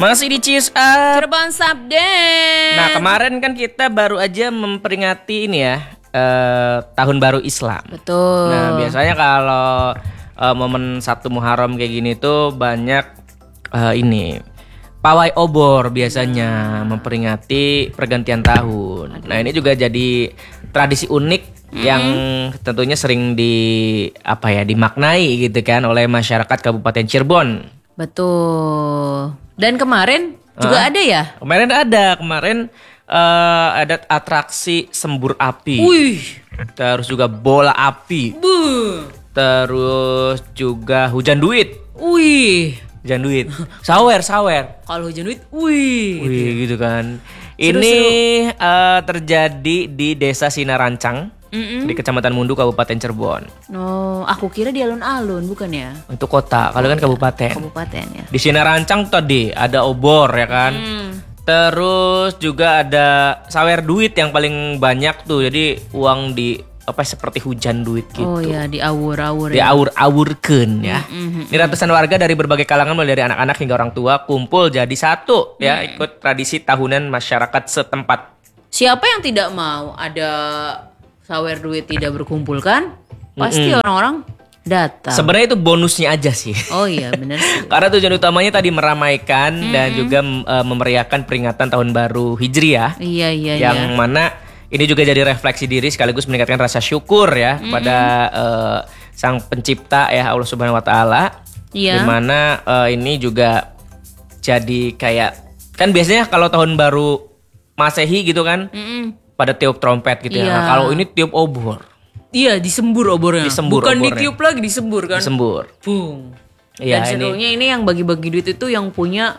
Masih di Cheers Up Cirebon Sabden. Nah kemarin kan kita baru aja memperingati ini ya Tahun Baru Islam. Betul. Nah biasanya kalau momen 1 Muharram kayak gini tuh banyak ini pawai obor biasanya memperingati pergantian tahun. Nah ini juga jadi tradisi unik yang tentunya sering dimaknai gitu kan oleh masyarakat Kabupaten Cirebon. Betul. Dan kemarin juga ada ya? Kemarin ada atraksi sembur api. Wih. Terus juga bola api. Terus juga hujan duit. Wih. Hujan duit. Sawer. Kalau hujan duit, wih. Gitu kan. Seru. Ini terjadi di Desa Sinarancang. Di Kecamatan Mundu, Kabupaten Cirebon. Oh, aku kira di alun-alun, bukan ya? Untuk kota, kalau kan kabupaten. Kabupaten ya. Di Sinarancang tadi ada obor ya kan. Terus juga ada sawer duit yang paling banyak tuh. Jadi uang seperti hujan duit gitu. Oh ya, diawur-awur. Diawur-awurkeun ya. Ini ratusan warga dari berbagai kalangan mulai dari anak-anak hingga orang tua kumpul jadi satu ya, ikut tradisi tahunan masyarakat setempat. Siapa yang tidak mau ada sawer duit tidak berkumpul kan? Pasti orang-orang datang. Sebenarnya itu bonusnya aja sih. Oh iya, benar sih. Karena tujuan utamanya tadi meramaikan dan juga memeriahkan peringatan tahun baru Hijriah. Iya. Yang mana ini juga jadi refleksi diri sekaligus meningkatkan rasa syukur ya pada Sang Pencipta ya, Allah Subhanahu wa taala. Iya. Dimana ini juga jadi kayak kan biasanya kalau tahun baru Masehi gitu kan pada tiup trompet gitu ya. Iya. Nah, kalau ini tiup obor. Iya, disembur obornya. Bukan obornya. ditiup lagi, disembur kan? Disembur. Bung. Iya, Dan serunya ini yang bagi-bagi duit itu yang punya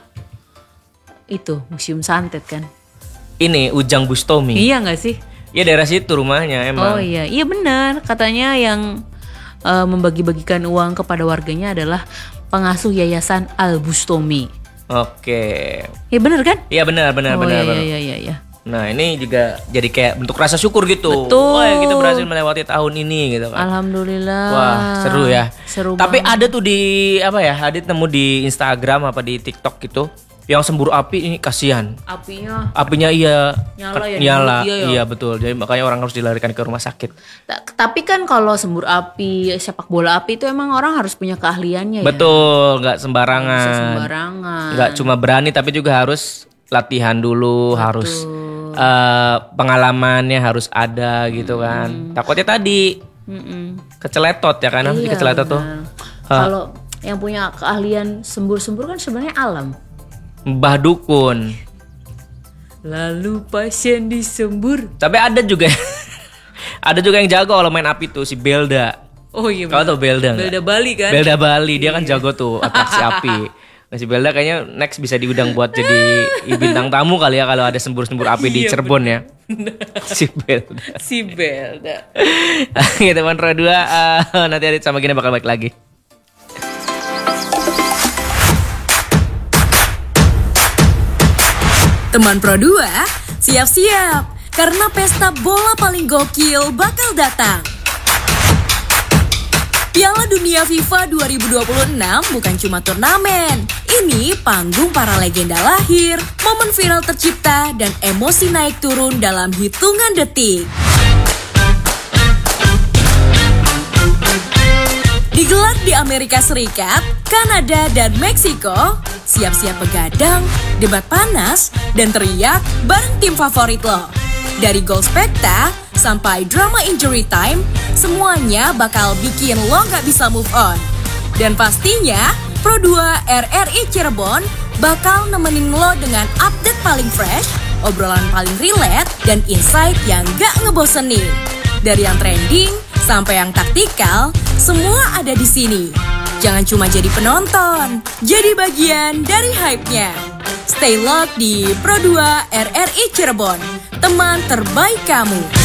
itu Museum Santet kan? Ini Ujang Bustomi. Iya nggak sih? Ya daerah situ rumahnya emang. Oh iya benar. Katanya yang membagi-bagikan uang kepada warganya adalah pengasuh Yayasan Al Bustomi. Oke. Ya benar kan? Iya benar. Iya. Nah ini juga jadi kayak bentuk rasa syukur gitu. Betul. Wah kita berhasil melewati tahun ini gitu kan. Alhamdulillah. Wah seru ya. Seru Tapi banget. ada tuh di Adit nemu di Instagram apa di TikTok gitu. Yang sembur api ini kasihan. Apinya iya nyala. Iya betul. Jadi makanya orang harus dilarikan ke rumah sakit. Tapi kan kalau sembur api, sepak bola api itu emang orang harus punya keahliannya ya. Betul, nggak sembarangan. Bisa sembarangan. Nggak cuma berani tapi juga harus latihan dulu, harus pengalamannya harus ada gitu kan. Takutnya tadi keceletot ya kan? Iya, Keceletot tuh. Kalau yang punya keahlian sembur-sembur kan sebenarnya alam. Mbah Dukun. Lalu pasien disembur. Tapi ada juga yang jago kalau main api tuh si Belda. Oh iya. Kau tau Belda nggak? Belda Bali kan? Belda Bali dia kan jago tuh atraksi api. Nah, si Belda kayaknya next bisa diundang buat jadi bintang tamu kali ya kalau ada sembur-sembur api di Cirebon ya. Si Belda. Gitu teman Pro 2 nanti Adit sama gini bakal balik lagi. Teman Pro 2, siap-siap karena pesta bola paling gokil bakal datang. Piala Dunia FIFA 2026 bukan cuma turnamen. Ini panggung para legenda lahir, momen viral tercipta, dan emosi naik turun dalam hitungan detik. Digelar di Amerika Serikat, Kanada, dan Meksiko, siap-siap begadang, debat panas, dan teriak bareng tim favorit lo. Dari gol spekta sampai drama injury time, semuanya bakal bikin lo gak bisa move on. Dan pastinya, Pro 2 RRI Cirebon bakal nemenin lo dengan update paling fresh, obrolan paling relate, dan insight yang gak ngebosenin. Dari yang trending sampai yang taktikal, semua ada di sini. Jangan cuma jadi penonton, jadi bagian dari hype-nya. Stay locked di Pro 2 RRI Cirebon, teman terbaik kamu.